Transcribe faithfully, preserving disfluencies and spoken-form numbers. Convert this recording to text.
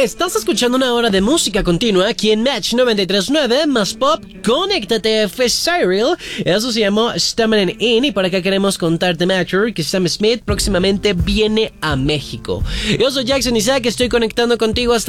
Estás escuchando una hora de música continua aquí en Match noventa y tres punto nueve más Pop. Conéctate, fue Cyril. Eso se llamó Stamina In. Y por acá queremos contarte, Matcher, que Sam Smith próximamente viene a México. Yo soy Jackson Isaac, estoy conectando contigo hasta